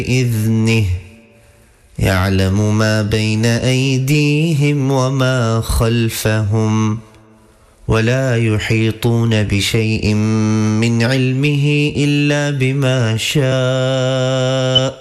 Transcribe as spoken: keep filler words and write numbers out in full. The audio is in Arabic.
بإذنه يعلم ما بين أيديهم وما خلفهم ولا يحيطون بشيء من علمه إلا بما شاء